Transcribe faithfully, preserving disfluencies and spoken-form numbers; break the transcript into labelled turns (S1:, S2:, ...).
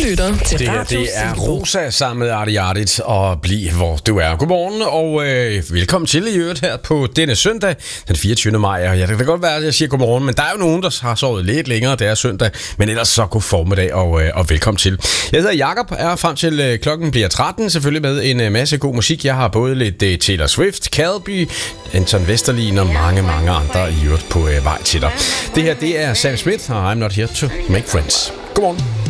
S1: lytter til
S2: Det her,
S1: Radio
S2: det er
S1: Silkeborg.
S2: Rosa sammen med Arti Artit og Bliv hvor du er. Godmorgen og øh, velkommen til i øvrigt her på denne søndag, den fireogtyvende maj. Og ja, det kan godt være, at jeg siger godmorgen, men der er jo nogen, der har sovet lidt længere, det er søndag. Men ellers så god formiddag og, øh, og velkommen til. Jeg hedder Jakob, er frem til øh, klokken bliver tretten, selvfølgelig med en øh, masse god musik. Jeg har både lidt øh, Taylor Swift, Calby, Anton Vesterlin og mange, mange andre i øvrigt på øh, vej til dig. Det her, det er Sam Smith, og I'm not here to make friends. Godmorgen.